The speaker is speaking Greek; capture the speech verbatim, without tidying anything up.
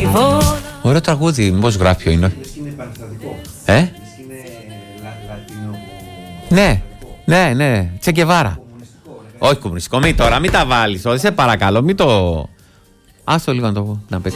Ωραίο τραγούδι, μήπως γράφει ποιο είναι. Είναι πανελλαδικό. Ε? Είναι λατινο. Ναι, ναι, ναι. Τσεκεβάρα. Όχι κομμουνιστικό, μην τώρα, μην τα βάλεις. Σε παρακαλώ, μην το. Άστο λίγο να το πω, να παίξει.